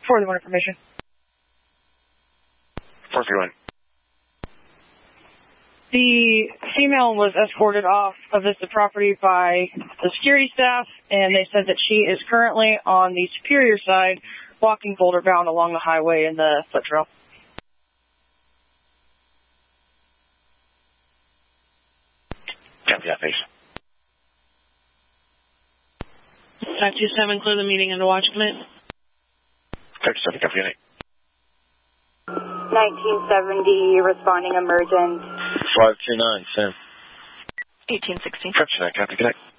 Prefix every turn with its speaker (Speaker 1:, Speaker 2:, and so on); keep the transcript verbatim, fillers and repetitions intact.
Speaker 1: four three one information.
Speaker 2: four three one.
Speaker 1: The female was escorted off of this property by the security staff, and they said that she is currently on the Superior side, walking Boulder bound along the highway in the foot trail.
Speaker 2: Copy that, thanks.
Speaker 3: five two seven, clear the meeting under watch command.
Speaker 2: five two seven, copy that.
Speaker 4: nineteen seventy, responding emergent.
Speaker 2: five two nine, Sam.
Speaker 5: eighteen sixteen.
Speaker 2: five two nine, copy, good night.